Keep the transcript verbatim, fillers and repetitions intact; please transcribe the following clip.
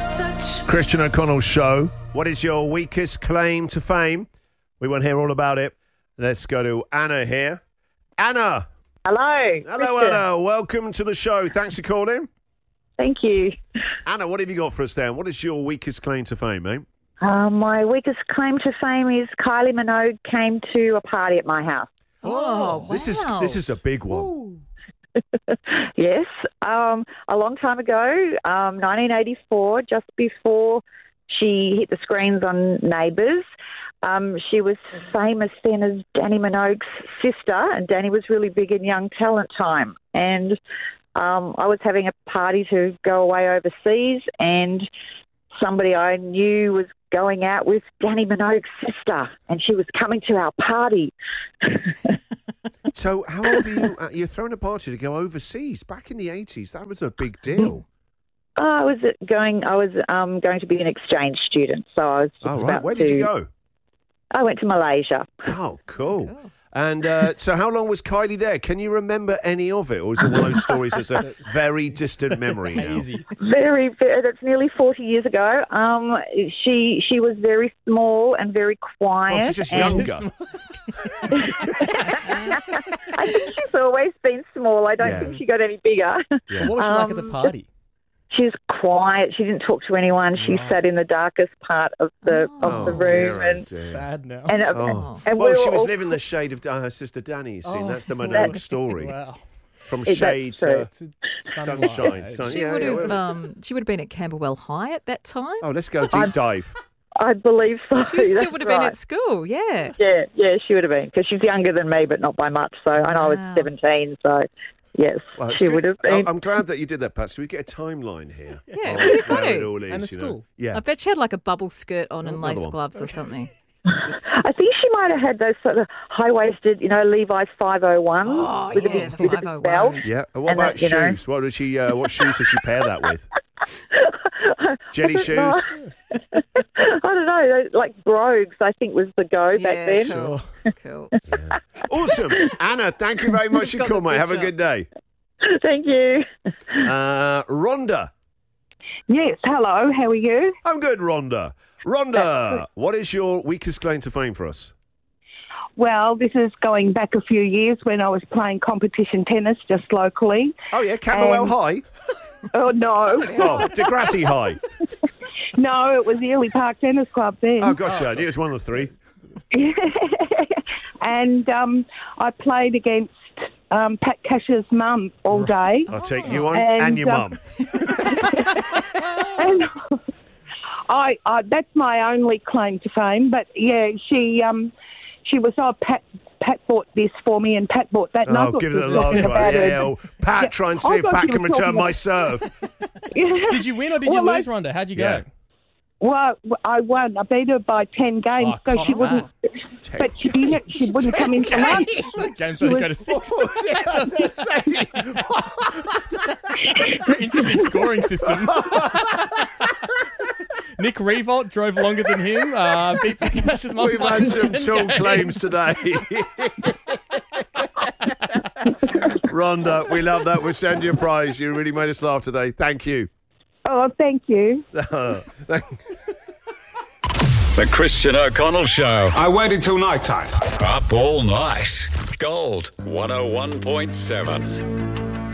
touch. Christian O'Connell Show. What is your weakest claim to fame? We want to hear all about it. Let's go to Anna here. Anna. Hello. Hello, Christian. Anna. Welcome to the show. Thanks for calling. Thank you. Anna, what have you got for us then? What is your weakest claim to fame, mate? Uh, my weakest claim to fame is Kylie Minogue came to a party at my house. Oh, This is wow. this is a big one. Ooh. Yes, um, a long time ago, um, nineteen eighty-four, just before she hit the screens on Neighbours. Um, she was famous then as Danny Minogue's sister, and Danny was really big in Young Talent time. And um, I was having a party to go away overseas, and somebody I knew was going out with Danny Minogue's sister, and she was coming to our party. So how old are you? Uh, you're throwing a party to go overseas. Back in the eighties, that was a big deal. Oh, I was going. I was um, going to be an exchange student, so I was. Just Oh, right. about Where did to, you go? I went to Malaysia. Oh, cool. And uh, so how long was Kylie there? Can you remember any of it? Or is it one of those stories that's a very distant memory now? Easy. Very, very. That's nearly forty years ago. Um, she she was very small and very quiet. Oh, she's just and- younger. I think she's always been small. I don't Yeah. think she got any bigger. Yeah. What was she like at the Um, party? She was quiet. She didn't talk to anyone. She Right. sat in the darkest part of the of the Oh, room, dear, oh, and dear. Sad now. and, uh, Oh. and Well, we she were was all- living the shade of uh, her sister Danny, you see. Oh, That's the Minogue that's- story. Wow. From That's shade true. to sunshine. Sun- She yeah, would yeah, have. well- Um, she would have been at Camberwell High at that time. Oh, let's go deep I'm- dive. I believe so. she still That's would have been right. at school. Yeah. Yeah, yeah, she would have been because she's younger than me, but not by much. So, and I was Wow. seventeen. So, yes, Well, it's she good. would have I'm- been. I'm glad that you did that, Pat. So we get a timeline here. Yeah, of well, you've got where to. it all is, And the you know. school. Yeah. I bet she had like a bubble skirt on and Another lace one. gloves or something. I think she might have had those sort of high waisted, you know, Levi's five oh one Oh, with yeah, a big, the with a five oh big belt. ones. Yeah. And what And about that, you know- shoes? What does she? Uh, what shoes does she pair that with? Jelly I don't shoes. know. I don't know, those, like brogues. I think was the go back Yeah, then. sure. Cool. Yeah. Awesome, Anna. Thank you very much for Got your the call, mate. Have a picture. good day. Thank you. Uh, Rhonda. Yes, hello, how are you? I'm good, Rhonda. Rhonda, what is your weakest claim to fame for us? Well, this is going back a few years when I was playing competition tennis just locally. Oh yeah, Camberwell Um, High. Oh, no. Oh, Degrassi High. No, it was the Ely Park Tennis Club then. Oh gosh, yeah, I knew it was one of the three. And um, I played against um, Pat Cash's mum all day. I'll take you on And, and, your um, mum. And I, I, that's my only claim to fame. But, yeah, she um, she was, oh, Pat, Pat bought this for me and Pat bought that. And I Oh, thought give she it a was last talking one. about Yeah, her. yeah. Oh, Pat, Yeah. try and see I if thought Pat she can was return talking my about- serve. Did you win or did you Well, lose, I- Rhonda? How'd you Yeah. go? Well, I won. I beat her by ten games, Oh, so come she wouldn't. on. But she didn't. She wouldn't come into lunch. Games She only was- go to six. What was it? I was gonna say. Very interesting scoring system. Nick Revolt drove longer than him. Uh, beat Cash's mum. We've by had some ten tall games. claims today. Rhonda, we love that. We'll send you a prize. You really made us laugh today. Thank you. Oh, thank you. The Christian O'Connell Show. I waited till night time. Up all night. Gold one oh one point seven.